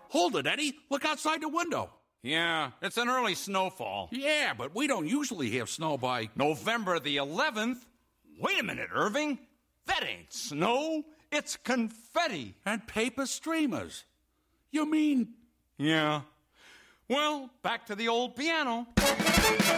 Hold it, Eddie. Look outside the window. Yeah, it's an early snowfall. Yeah, but we don't usually have snow by November the 11th? Wait a minute, Irving. That ain't snow. It's confetti. And paper streamers. You mean... Yeah. Well, back to the old piano.